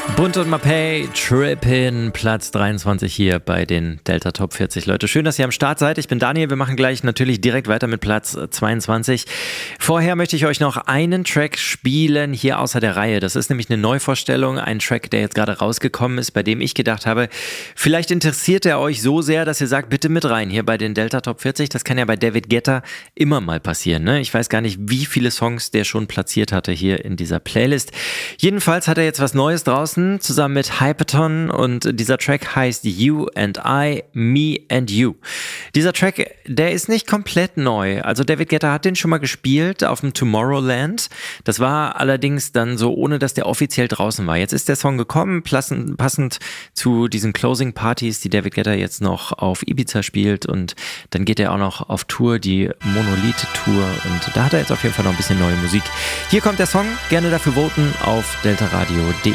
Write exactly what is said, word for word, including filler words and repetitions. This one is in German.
Bunt und Mapei, Trippin, Platz dreiundzwanzig hier bei den Delta Top vierzig. Leute, schön, dass ihr am Start seid. Ich bin Daniel, wir machen gleich natürlich direkt weiter mit Platz zweiundzwanzig. Vorher möchte ich euch noch einen Track spielen, hier außer der Reihe. Das ist nämlich eine Neuvorstellung, ein Track, der jetzt gerade rausgekommen ist, bei dem ich gedacht habe, vielleicht interessiert er euch so sehr, dass ihr sagt, bitte mit rein, hier bei den Delta Top vierzig. Das kann ja bei David Guetta immer mal passieren, ne? Ich weiß gar nicht, wie viele Songs der schon platziert hatte hier in dieser Playlist. Jedenfalls hat er jetzt was Neues draußen, zusammen mit Hyperton, und dieser Track heißt You and I, Me and You. Dieser Track, der ist nicht komplett neu. Also David Guetta hat den schon mal gespielt auf dem Tomorrowland. Das war allerdings dann so, ohne dass der offiziell draußen war. Jetzt ist der Song gekommen, passend, passend zu diesen Closing Parties, die David Guetta jetzt noch auf Ibiza spielt, und dann geht er auch noch auf Tour, die Monolith-Tour, und da hat er jetzt auf jeden Fall noch ein bisschen neue Musik. Hier kommt der Song, gerne dafür voten auf deltaradio punkt de.